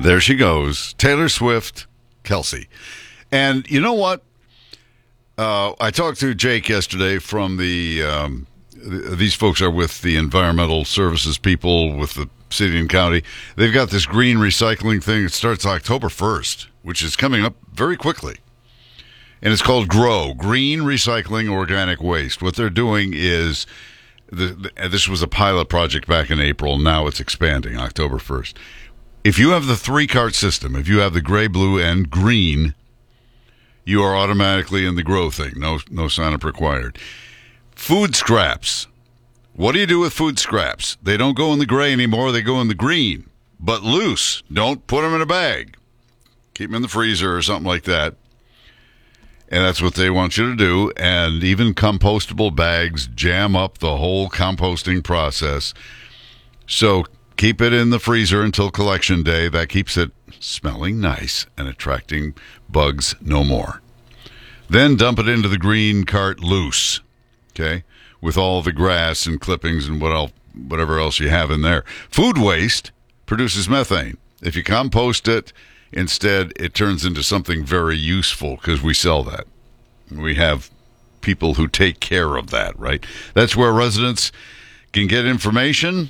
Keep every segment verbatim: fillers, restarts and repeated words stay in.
There she goes. Taylor Swift, Kelsey. And you know what? Uh, I talked to Jake yesterday from the, um, th- these folks are with the environmental services people with the city and county. They've got this green recycling thing. It starts October first, which is coming up very quickly. And it's called GROW, Green Recycling Organic Waste. What they're doing is, the, the, this was a pilot project back in April. Now it's expanding October first. If you have the three-cart system, if you have the gray, blue, and green, you are automatically in the GROW thing. No, no sign-up required. Food scraps. What do you do with food scraps? They don't go in the gray anymore. They go in the green, but loose. Don't put them in a bag. Keep them in the freezer or something like that. And that's what they want you to do. And even compostable bags jam up the whole composting process. So keep it in the freezer until collection day. That keeps it smelling nice and attracting bugs no more. Then dump it into the green cart loose, okay, with all the grass and clippings and what else, whatever else you have in there. Food waste produces methane. If you compost it, instead, it turns into something very useful because we sell that. We have people who take care of that, right? That's where residents can get information.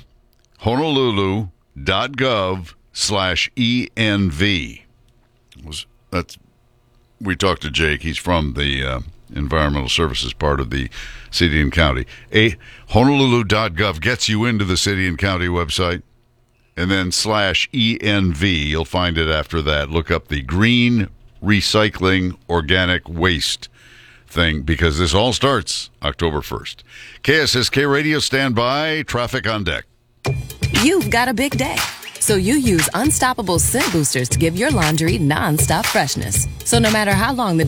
Honolulu.gov slash ENV. That's, we talked to Jake. He's from the uh, environmental services part of the city and county. A Honolulu.gov gets you into the city and county website. And then slash E N V, you'll find it after that. Look up the Green Recycling Organic Waste thing, because this all starts October first. K S S K Radio, stand by. Traffic on deck. You've got a big day, so you use Unstoppable Scent Boosters to give your laundry nonstop freshness. So no matter how long the